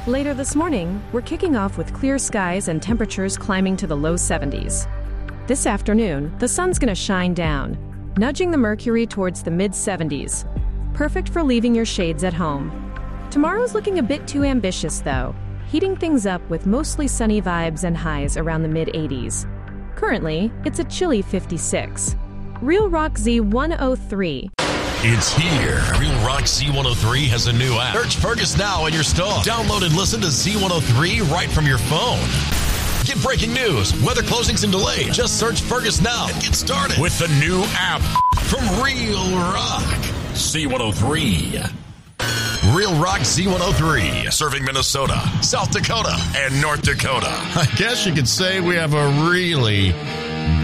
Later this morning, we're kicking off with clear skies and temperatures climbing to the low 70s. This afternoon, the sun's going to shine down, nudging the mercury towards the mid-70s. Perfect for leaving your shades at home. Tomorrow's looking a bit too ambitious, though, heating things up with mostly sunny vibes and highs around the mid-80s. Currently, it's a chilly 56. Real Rock Z103. It's here. Real Rock Z103 has a new app. Search Fergus now in your store. Download and listen to Z103 right from your phone. Get breaking news, weather closings and delays. Just search Fergus now and get started with the new app from Real Rock Z103. Real Rock Z103, serving Minnesota, South Dakota, and North Dakota. I guess you could say we have a really